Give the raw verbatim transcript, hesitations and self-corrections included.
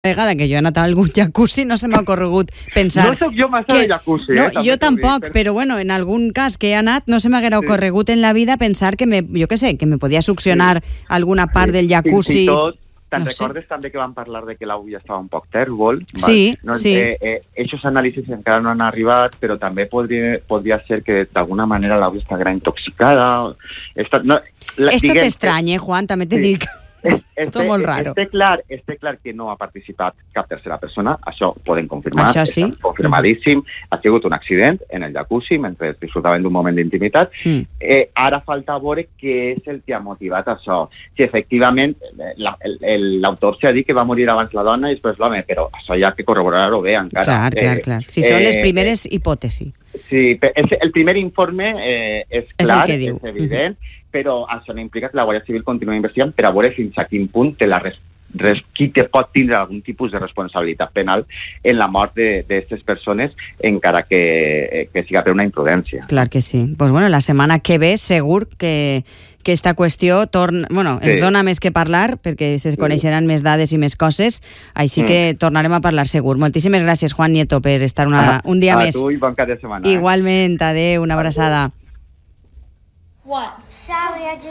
vegada que jo he anat a algun jacuzzi no se m'ha ocorregut pensar... No soc jo massa que... de jacuzzi, no, eh? Jo tampoc, però... però bueno, en algun cas que he anat no se m'haguera sí. ocorregut en la vida pensar que, me, jo què sé, que me podia succionar sí. alguna part sí. del jacuzzi... Fins i tot, te'n no recordes sé. també que vam parlar de que l'àvia estava un poc tèrbol? Sí, no, sí. Eh, eh, Eixos anàlisis encara no han arribat, però també podria, podria ser que d'alguna manera l'àvia estava intoxicada. Esta, no, la, Esto diguem, t'estranya, Juan, també te sí. dic... Es, Esto molt raro. Este clar, este clar que no ha participat cap tercera persona, això ho podem confirmar, això sí. està confirmadíssim, ha sigut un accident en el jacuzzi mentre disfrutaven d'un moment d'intimitat. Mm. Eh, ara falta veure què és el que ha motivat això. Si efectivament l'autòpsia ha dit que va morir abans la dona i després l'home, però això hi ha que corroborar-ho bé encara. Clar, clar, eh, clar. Si són eh, les primeres eh, hipòtesis. Sí, el primer informe eh, és clar, és, és evident, uh-huh. però això no implica que la Guàrdia Civil continua investigant per a veure fins a quin punt té la res, res, qui te pot tindre algun tipus de responsabilitat penal en la mort d'aquestes persones, encara que, que siga per una imprudència. Clar que sí. Pues bueno, la setmana que ve segur que, que esta qüestió torna, bueno, ens sí. dona més que parlar, perquè se coneixeran sí. més dades i més coses, així mm. que tornarem a parlar segur. Moltíssimes gràcies, Juan Nieto, per estar una, un dia a més. A tu i bon cap de setmana. Igualment, adeu, una abraçada. What?